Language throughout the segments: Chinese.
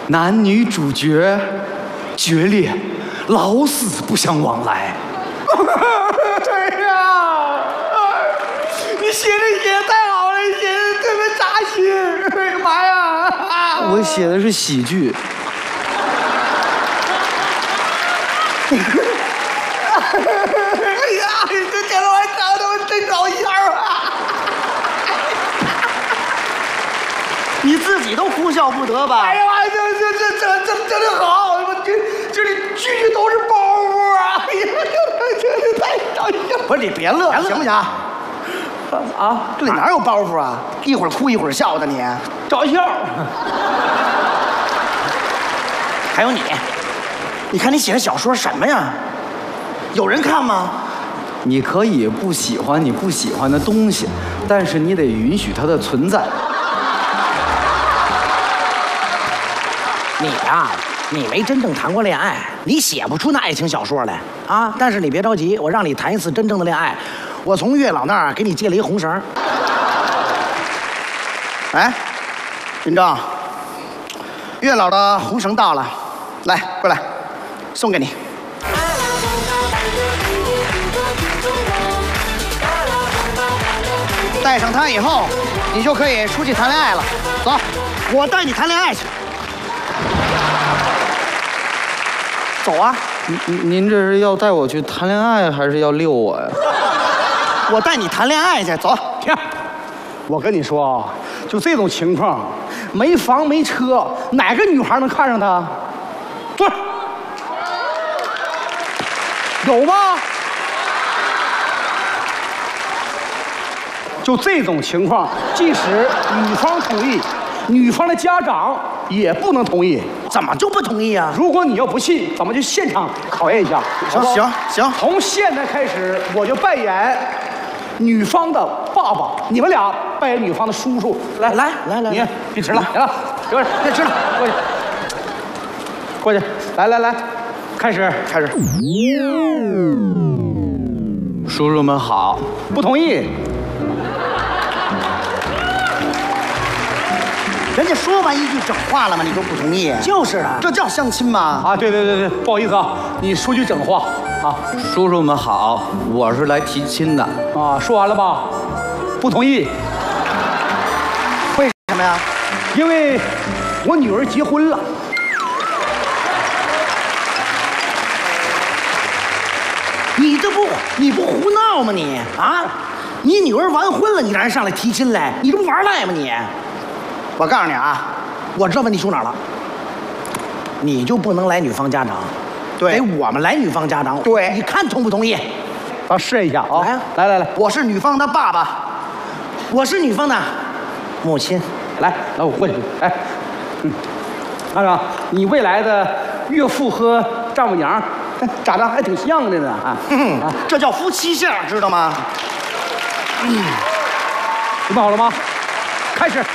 男女主角决裂，老死不相往来。 哎呀，你写的太好了，你写的特别扎心。哎呀妈呀！ 我写的是喜剧。 哎呀，这天我长得我真搞笑啊！ 你自己都哭笑不得吧？ 哎呀妈，这好，我这里句句都是包袱啊！哎呀，这太搞笑了。 不是你别乐，行不行？啊，这里哪有包袱啊？一会儿哭一会儿笑的你， 找笑。 还有你，你看你写的小说什么呀？有人看吗？ 你可以不喜欢你不喜欢的东西，但是你得允许它的存在。 你呀，你没真正谈过恋爱，你写不出那爱情小说来啊！但是你别着急，我让你谈一次真正的恋爱。我从月老那儿给你借了一红绳。哎，云正，月老的红绳到了，来，过来，送给你。戴上它以后，你就可以出去谈恋爱了。走，我带你谈恋爱去。走啊！ 您这是要带我去谈恋爱，还是要遛我呀？ 我带你谈恋爱去，走。 停！我跟你说啊，就这种情况，没房没车，哪个女孩能看上他？坐。有吗？就这种情况，即使女方同意，女方的家长也不能同意。 怎么就不同意啊？ 如果你要不信，咱们就现场考验一下。 行， 从现在开始，我就扮演女方的爸爸，你们俩扮演女方的叔叔。来，你别吃了，行了，别吃了，过去，来，开始。 叔叔们好。 不同意。 人家说完一句整话了吗？你就不同意？就是啊，这叫相亲吗？ 啊，对，不好意思啊，你说句整话啊。 叔叔们好，我是来提亲的。 啊，说完了吧？不同意。 为什么呀？ 因为我女儿结婚了。 你不胡闹吗你？啊，你女儿完婚了，你让人上来提亲来，你这不玩赖吗你？我告诉你啊，我知道问题出哪儿了。你就不能来女方家长， 对， 得我们来女方家长。 对， 你看同不同意？ 咱试一下啊！ 来啊， 来， 我是女方的爸爸，我是女方的母亲。 来，我过去。哎，看看你未来的岳父和丈母娘长得还挺像的呢啊！ 这叫夫妻相，知道吗？ 准备好了吗？开始。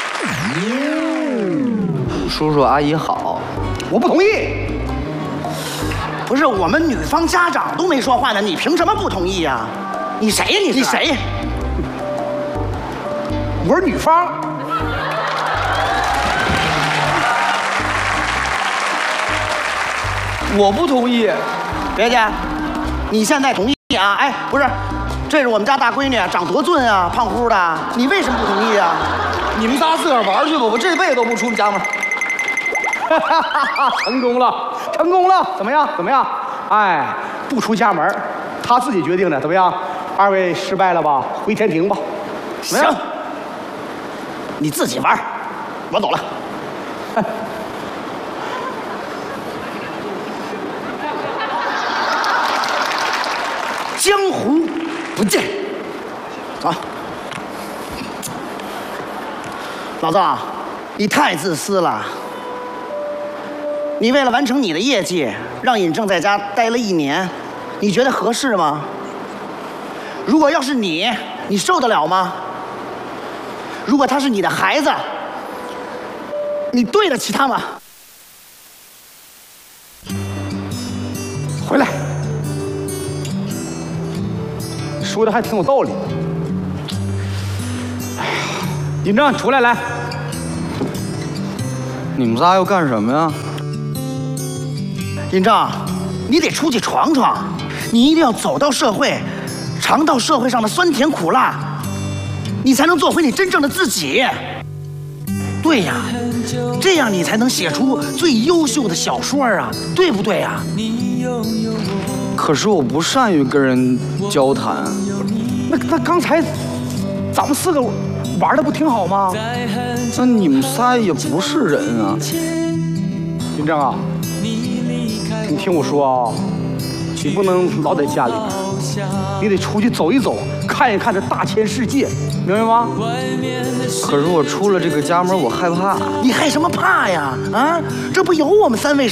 叔叔阿姨好。 我不同意。 不是，我们女方家长都没说话呢，你凭什么不同意呀？你谁呀？你谁？ 我是女方。 我不同意。 别介，你现在同意啊？哎，不是，这是我们家大闺女，长多俊啊，胖乎的，你为什么不同意啊？ 你们仨自个儿玩去吧，我这辈子都不出家门。 成功了，怎么样？哎，不出家门，他自己决定的，怎么样？二位失败了吧？回天庭吧。 行，你自己玩，我走了。江湖不见，走。老赵，你太自私了。你为了完成你的业绩，让尹正在家待了1年，你觉得合适吗？如果要是你受得了吗？如果他是你的孩子，你对得起他吗？ 回来，说的还挺有道理。哎呀，尹正出来来。 你们仨要干什么呀？ 尹正，你得出去闯闯，你一定要走到社会，尝到社会上的酸甜苦辣，你才能做回你真正的自己。对呀，这样你才能写出最优秀的小说啊，对不对呀？ 可是我不善于跟人交谈。 那刚才咱们4个玩的不挺好吗？ 那你们仨也不是人啊。 尹正啊，你听我说啊，你不能老在家里边，你得出去走一走，看一看这大千世界，明白吗？ 可是我出了这个家门，我害怕。 你害什么怕呀？啊，这不有我们3位